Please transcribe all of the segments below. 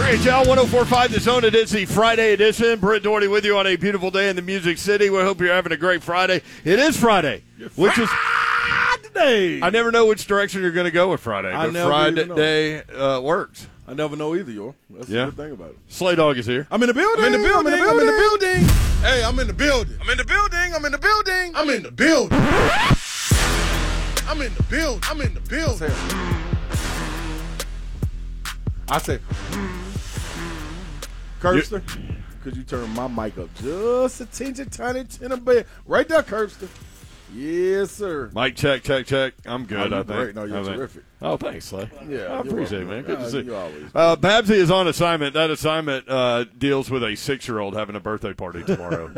3HL 104.5 The Zone. It is the Friday edition. Brent Doherty with you on a beautiful day in the Music City. We hope you're having a great Friday. It is Friday, which is Friday. I never know which direction you're going to go with Friday, but Friday works. I never know either, yo. That's the good thing about it. Slay Dog is here. I'm in the building. I'm in the building. I'm in the building. Hey, I'm in the building. I'm in the building. I'm in the building. I'm in the building. I'm in the building. I'm in the building. I said, Curbster, could you turn my mic up just a tiny bit? Right there, Curbster. Yes, sir. Mic check. I'm good, I think. Great. No, you're terrific. Oh, thanks, Slay. Yeah, I appreciate it, man. Good to see you. Always. Babsy is on assignment. That assignment deals with a 6-year-old having a birthday party tomorrow.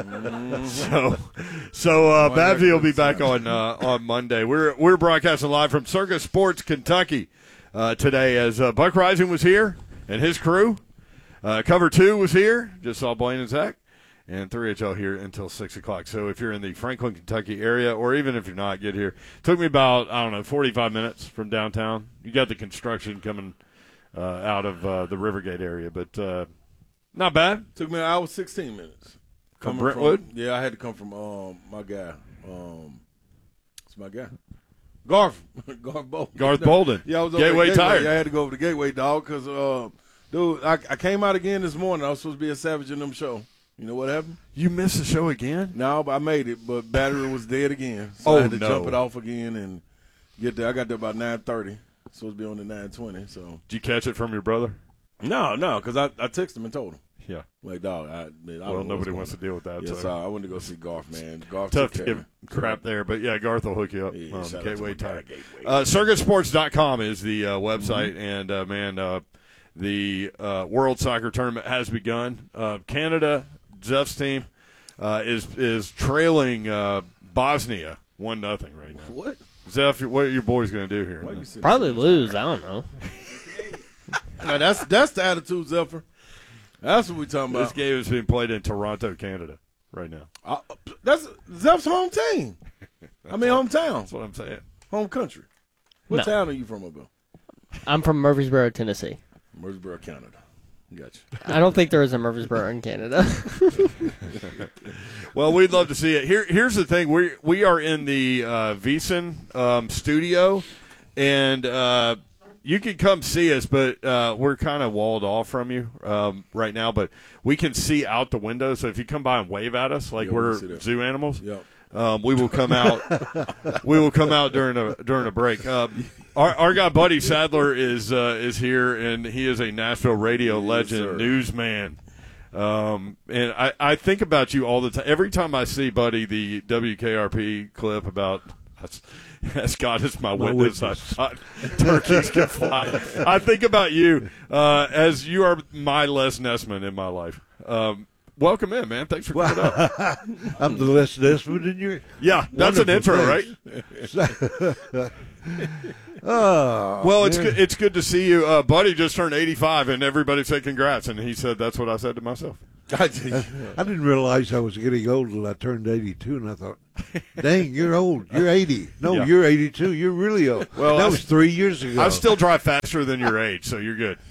So Babsy will be back on Monday. We're broadcasting live from Circus Sports, Kentucky today as Buck Rising was here and his crew. Cover 2 was here. Just saw Blaine and Zach. And 3HL here until 6 o'clock. So if you're in the Franklin, Kentucky area, or even if you're not, get here. Took me about, 45 minutes from downtown. You got the construction coming out of the Rivergate area, but not bad. Took me an hour 16 minutes. From Brentwood? I had to come from my guy. It's my guy. Garth Bolden. Garth Bolden. Yeah, I was over Gateway Tire. Yeah, I had to go over to Gateway, dog, because, dude, I came out again this morning. I was supposed to be a Savage in them show. You know what happened? You missed the show again? No, but I made it, but battery was dead again. So I had to jump it off again and get there. I got there about 9:30. Supposed to be on the 9:20. So did you catch it from your brother? No, because I texted him and told him. Yeah. Like, dog, well, nobody wants to deal with that. Yes, I went to go see Garth, man. Garth tough to give crap there, but yeah, Garth will hook you up. Yeah, Gateway Tire. Circuitsports.com is the website, and the World Soccer Tournament has begun. Canada, Zeff's team, is trailing Bosnia 1-0 right now. What? Zeff, what are your boys going to do here? Probably lose. I don't know. Now, that's the attitude, Zephyr. That's what we're talking about. This game is being played in Toronto, Canada, right now. That's Zeff's home team. Hometown. That's what I'm saying. Home country. What town are you from, Bill? I'm from Murfreesboro, Tennessee. Murfreesboro, Canada. Gotcha. I don't think there is a Murfreesboro in Canada. Well, we'd love to see it. Here's the thing: we are in the VSiN studio, and you can come see us, but we're kind of walled off from you right now. But we can see out the window, so if you come by and wave at us like we're zoo animals, we will come out. We will come out during a break. Our guy Buddy Sadler is here, and he is a Nashville radio legend, newsman. And I think about you all the time. Every time I see Buddy, the WKRP clip about as God is my witness, I thought turkeys can fly. I think about you as you are my Les Nessman in my life. Welcome in, man. Thanks for coming up. I'm the Les Nessman in your. Yeah, that's an intro, right? Well, it's good to see you. Buddy just turned 85, and everybody said congrats, and he said that's what I said to myself. I didn't realize I was getting old until I turned 82, and I thought, dang, you're old. You're 80. No, you're 82. You're really old. Well, that was 3 years ago. I still drive faster than your age, so you're good.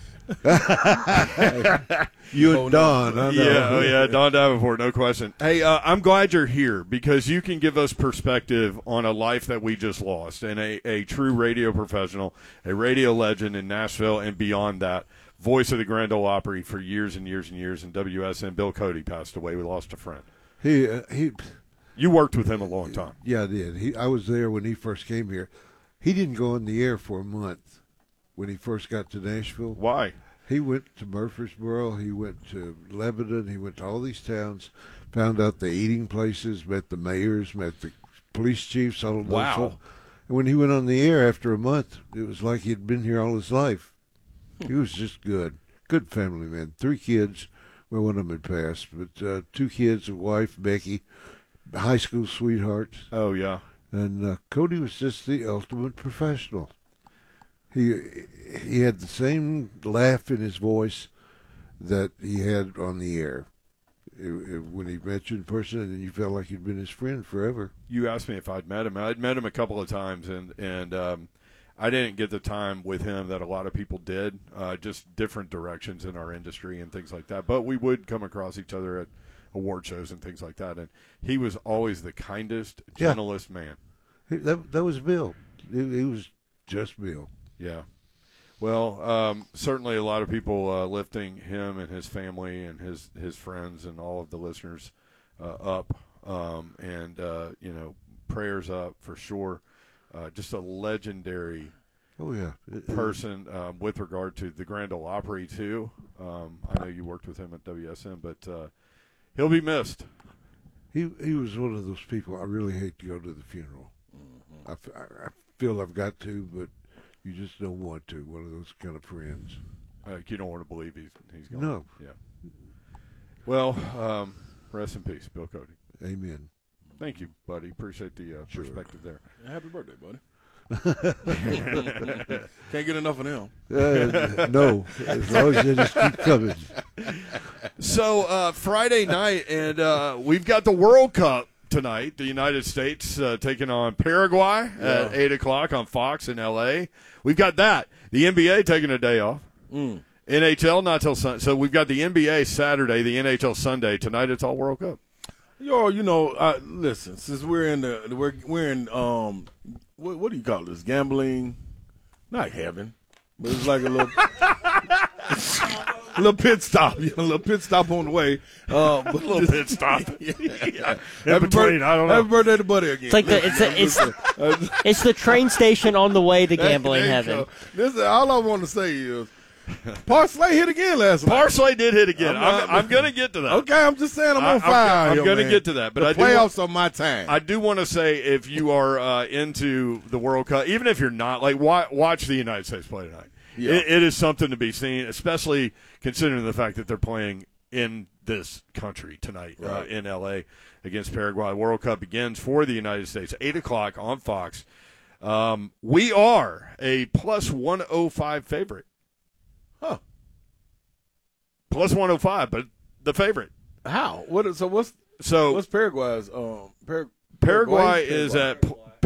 You and Don. I know. Yeah, Don Davenport, no question. Hey, I'm glad you're here because you can give us perspective on a life that we just lost and a true radio professional, a radio legend in Nashville and beyond that. Voice of the Grand Ole Opry for years and years and years in WSN. Bill Cody passed away. We lost a friend. You worked with him a long time. Yeah, I did. I was there when he first came here. He didn't go on the air for a month when he first got to Nashville. Why? He went to Murfreesboro. He went to Lebanon. He went to all these towns, found out the eating places, met the mayors, met the police chiefs, all of those. Wow. And when he went on the air after a month, it was like he'd been here all his life. He was just good. Good family man. 3 kids. Well, one of them had passed, but 2 kids, a wife, Becky, high school sweethearts. Oh, yeah. And Cody was just the ultimate professional. He had the same laugh in his voice that he had on the air. When he met you in person, and you felt like you'd been his friend forever. You asked me if I'd met him. I'd met him a couple of times, and I didn't get the time with him that a lot of people did, just different directions in our industry and things like that. But we would come across each other at award shows and things like that. And he was always the kindest, gentlest man. That was Bill. He was just Bill. Yeah. Well, certainly a lot of people lifting him and his family and his friends and all of the listeners up. Prayers up for sure. Just a legendary person with regard to the Grand Ole Opry, too. I know you worked with him at WSM, but he'll be missed. He was one of those people I really hate to go to the funeral. Mm-hmm. I feel I've got to, but you just don't want to. One of those kind of friends. You don't want to believe he's gone. No. Yeah. Well, rest in peace, Bill Cody. Amen. Thank you, buddy. Appreciate the perspective there. Happy birthday, buddy. Can't get enough of them. No, as long as they just keep coming. So Friday night, and we've got the World Cup tonight. The United States taking on Paraguay at 8 o'clock on Fox in L.A. We've got that. The NBA taking a day off. NHL not till Sunday. So we've got the NBA Saturday, the NHL Sunday. Tonight it's all World Cup. Listen. Since we're in what do you call this? Gambling, not heaven, but it's like a little little pit stop. A little pit stop on the way. A little pit stop. Happy birthday! I don't know. Happy birthday to Buddy again. It's like it's the train station on the way to gambling heaven. Listen, all I want to say is. Parsley hit again last night. Parsley did hit again. I'm going to get to that. Okay, I'm just saying I'm on fire. I'm going to get to that. But the playoffs are my time. I do want to say if you are into the World Cup, even if you're not, like watch the United States play tonight. Yeah. It is something to be seen, especially considering the fact that they're playing in this country tonight in L.A. against Paraguay. World Cup begins for the United States, 8 o'clock on Fox. We are a plus 105 favorite. Huh. Plus 105, but the favorite. How? What's Paraguay's Paraguay is at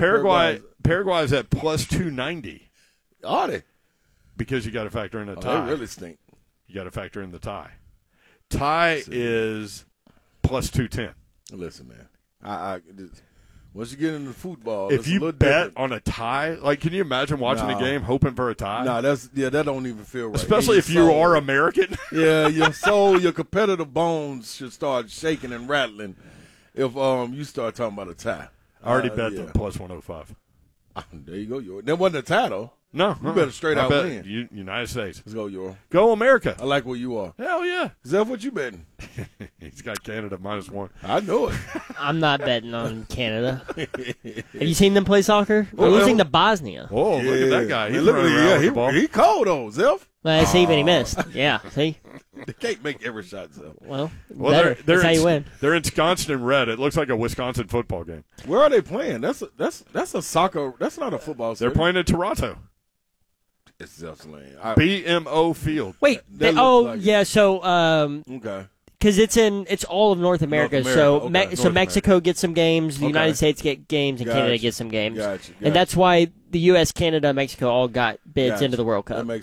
plus 290. Are they? Because you got to factor in a tie. They really stink. You got to factor in the tie. Tie is plus 210. Listen, man. Once you get into football, if you bet on a tie, like, can you imagine watching a game hoping for a tie? No, that don't even feel right. Especially if you are American. Yeah, your competitive bones should start shaking and rattling if you start talking about a tie. I already bet the plus 105. There you go, That wasn't a tie, though. No. You better straight out win. United States. Let's go, Euro. Go America. I like where you are. Hell yeah. Is that what you betting? He's got Canada -1. I know it. I'm not betting on Canada. Have you seen them play soccer? We're losing to Bosnia. Oh, look at that guy. He's running around with the ball. He cold, though, Zelf. Well, see, but he missed. Yeah, see? They can't make every shot, Zelf. Well that's how you win. They're ensconced in red. It looks like a Wisconsin football game. Where are they playing? That's a soccer. That's not a football stadium. They're playing in Toronto. It's Zelf's lane. BMO Field. Wait. So okay. Because it's all of North America. So Mexico gets some games, the United States get games, and Canada gets some games. Gotcha. And that's why the U.S., Canada, Mexico all got bids into the World Cup. That makes